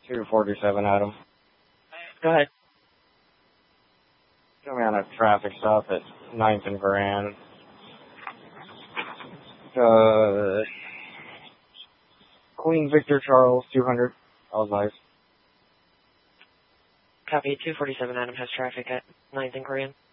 247, Adam. Go ahead. Coming on a traffic stop at 9th and Grand. Queen Victor Charles, 200. That was nice. Copy, 247 Adam has traffic at 9th and Korean.